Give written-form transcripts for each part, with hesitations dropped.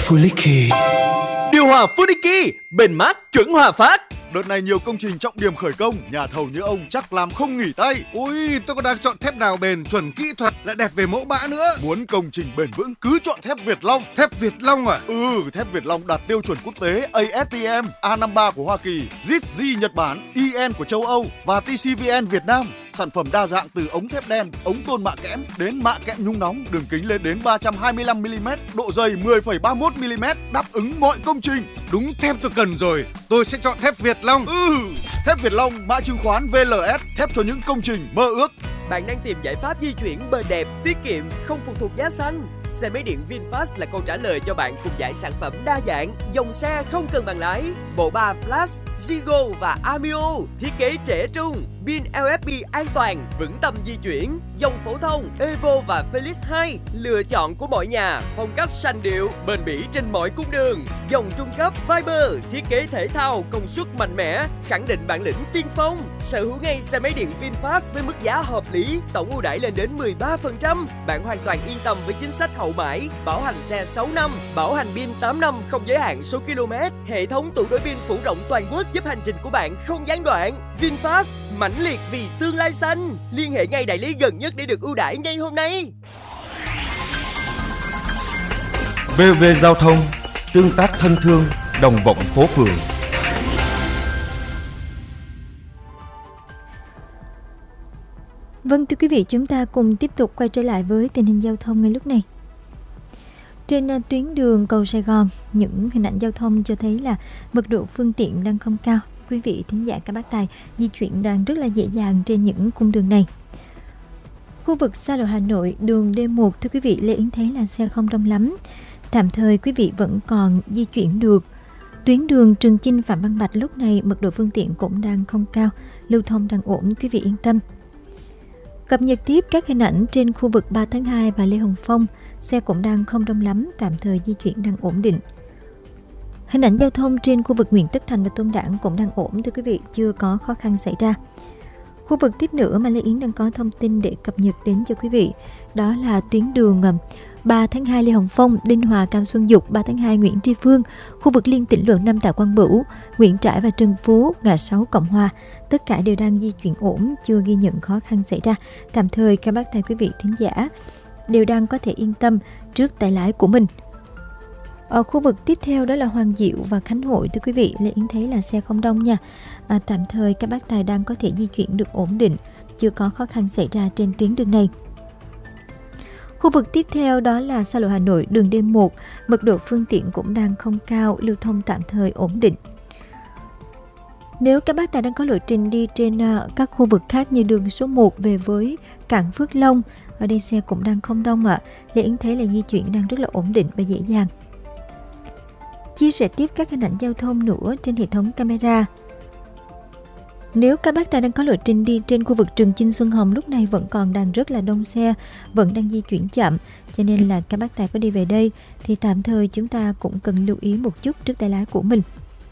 Funiki. Điều hòa Funiki, bền mát, chuẩn hòa phát. Đợt này nhiều công trình trọng điểm khởi công, nhà thầu như ông chắc làm không nghỉ tay. Ui, tôi còn đang chọn thép nào bền, chuẩn kỹ thuật, lại đẹp về mẫu mã nữa. Muốn công trình bền vững cứ chọn thép Việt Long. Thép Việt Long à? Thép Việt Long đạt tiêu chuẩn quốc tế ASTM, A53 của Hoa Kỳ, JITG Nhật Bản, EN của châu Âu và TCVN Việt Nam. Sản phẩm đa dạng từ ống thép đen, ống tôn mạ kẽm đến mạ kẽm nhung nóng, đường kính lên đến 325 mm, độ dày 10,31 mm, đáp ứng mọi công trình. Đúng thép tôi cần rồi, tôi sẽ chọn thép Việt Long. Thép Việt Long, mã chứng khoán VLS, thép cho những công trình mơ ước. Bạn đang tìm giải pháp di chuyển bền đẹp, tiết kiệm, không phụ thuộc giá xăng. Xe máy điện VinFast là câu trả lời cho bạn cùng dải sản phẩm đa dạng, dòng xe không cần bằng lái, bộ ba Flash, Zigo và Amio, thiết kế trẻ trung, pin LFP an toàn, vững tâm di chuyển, dòng phổ thông, Evo và Felix 2, lựa chọn của mọi nhà, phong cách sành điệu, bền bỉ trên mọi cung đường, dòng trung cấp Viber, thiết kế thể thao, công suất mạnh mẽ, khẳng định bản lĩnh tiên phong. Sở hữu ngay xe máy điện VinFast với mức giá hợp lý, tổng ưu đãi lên đến 13%. Bạn hoàn toàn yên tâm với chính sách hậu mãi, bảo hành xe 6 năm, bảo hành pin 8 năm không giới hạn số km, hệ thống tủ đổi pin phủ rộng toàn quốc giúp hành trình của bạn không gián đoạn. VinFast, mãnh liệt vì tương lai xanh. Liên hệ ngay đại lý gần nhất để được ưu đãi ngay hôm nay. VV Giao thông, tương tác thân thương, đồng vọng phố phường. Vâng, thưa quý vị, chúng ta cùng tiếp tục quay trở lại với tình hình giao thông ngay lúc này. Trên tuyến đường cầu Sài Gòn, những hình ảnh giao thông cho thấy là mật độ phương tiện đang không cao. Quý vị thính giả các bác tài di chuyển đang rất là dễ dàng trên những cung đường này. Khu vực xa lộ Hà Nội, đường D1, thưa quý vị, Lê Yến thấy là xe không đông lắm. Tạm thời quý vị vẫn còn di chuyển được. Tuyến đường Trường Chinh Phạm Văn Bạch lúc này mật độ phương tiện cũng đang không cao, lưu thông đang ổn, quý vị yên tâm. Cập nhật tiếp các hình ảnh trên khu vực 3 tháng 2 và Lê Hồng Phong, xe cũng đang không đông lắm, tạm thời di chuyển đang ổn định. Hình ảnh giao thông trên khu vực Nguyễn Tất Thành và Tôn Đản cũng đang ổn, thưa quý vị, chưa có khó khăn xảy ra. Khu vực tiếp nữa mà Lê Yến đang có thông tin để cập nhật đến cho quý vị, đó là tuyến đường 3 tháng 2 Lê Hồng Phong, Đinh Hòa Cam Xuân Dục, 3 tháng 2 Nguyễn Tri Phương, khu vực liên tỉnh lộ 5 Tạ Quang Bửu, Nguyễn Trãi và Trần Phú, ngã 6 Cộng Hòa. Tất cả đều đang di chuyển ổn, chưa ghi nhận khó khăn xảy ra. Tạm thời các bác tài quý vị thính giả đều đang có thể yên tâm trước tay lái của mình. Ở khu vực tiếp theo đó là Hoàng Diệu và Khánh Hội, thưa quý vị, Lê Yến thấy là xe không đông nha. Tạm thời các bác tài đang có thể di chuyển được ổn định, chưa có khó khăn xảy ra trên tuyến đường này. Khu vực tiếp theo đó là xa lộ Hà Nội, đường D1, mật độ phương tiện cũng đang không cao, lưu thông tạm thời ổn định. Nếu các bác tài đang có lộ trình đi trên các khu vực khác như đường số 1 về với cảng Phước Long, ở đây xe cũng đang không đông ạ. Lê Yến thấy là di chuyển đang rất là ổn định và dễ dàng. Chia sẻ tiếp các hình ảnh giao thông nữa trên hệ thống camera. Nếu các bác tài đang có lộ trình đi trên khu vực Trường Chinh Xuân Hồng, lúc này vẫn còn đang rất là đông xe, vẫn đang di chuyển chậm, cho nên là các bác tài có đi về đây thì tạm thời chúng ta cũng cần lưu ý một chút trước tay lái của mình.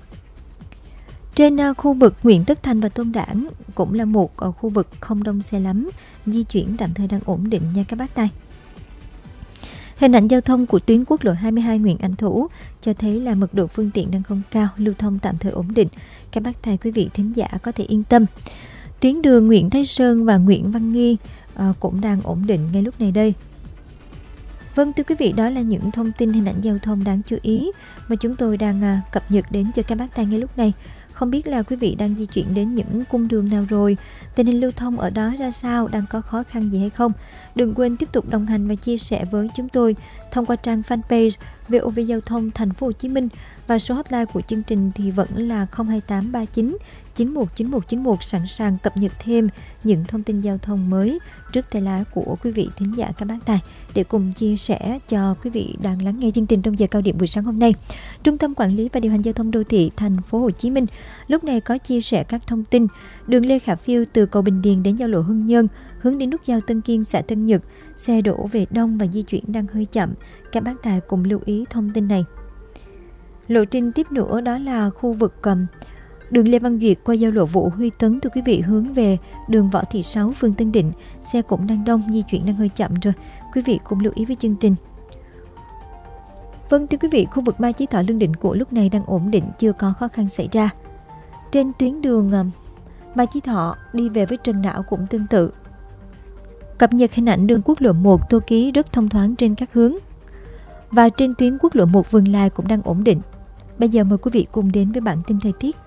Trên khu vực Nguyễn Tất Thành và Tôn Đản cũng là một khu vực không đông xe lắm, di chuyển tạm thời đang ổn định nha các bác tài. Hình ảnh giao thông của tuyến quốc lộ 22 Nguyễn Ánh Thủ cho thấy là mật độ phương tiện đang không cao, lưu thông tạm thời ổn định. Các bác tài quý vị thính giả có thể yên tâm. Tuyến đường Nguyễn Thái Sơn và Nguyễn Văn Nghi cũng đang ổn định ngay lúc này đây. Vâng, thưa quý vị, đó là những thông tin hình ảnh giao thông đáng chú ý mà chúng tôi đang cập nhật đến cho các bác tài ngay lúc này. Không biết là quý vị đang di chuyển đến những cung đường nào rồi, tình hình lưu thông ở đó ra sao, đang có khó khăn gì hay không? Đừng quên tiếp tục đồng hành và chia sẻ với chúng tôi thông qua trang fanpage VOV Giao thông Thành phố Hồ Chí Minh, và số hotline của chương trình thì vẫn là 02839 919191, sẵn sàng cập nhật thêm những thông tin giao thông mới trước tay lái của quý vị thính giả các bác tài để cùng chia sẻ cho quý vị đang lắng nghe chương trình trong giờ cao điểm buổi sáng hôm nay. Trung tâm Quản lý và Điều hành Giao thông Đô thị Thành phố Hồ Chí Minh lúc này có chia sẻ các thông tin đường Lê Khả Phiêu từ cầu Bình Điền đến giao lộ Hưng Nhơn hướng đến nút giao Tân Kiên, xã Tân Nhật, xe đổ về đông và di chuyển đang hơi chậm. Các bác tài cùng lưu ý thông tin này. Lộ trình tiếp nữa đó là khu vực đường Lê Văn Duyệt qua giao lộ Vũ Huy Tấn, thưa quý vị, hướng về đường Võ Thị Sáu, phường Tân Định, xe cũng đang đông, di chuyển đang hơi chậm rồi. Quý vị cùng lưu ý với chương trình. Vâng, thưa quý vị, khu vực Mai Chí Thọ Lương Định Của lúc này đang ổn định, chưa có khó khăn xảy ra. Trên tuyến đường Mai Chí Thọ đi về với Trần Não cũng tương tự. Cập nhật hình ảnh đường quốc lộ 1 Tô Ký rất thông thoáng trên các hướng. Và trên tuyến quốc lộ 1 Vườn Lài cũng đang ổn định. Bây giờ mời quý vị cùng đến với bản tin thời tiết.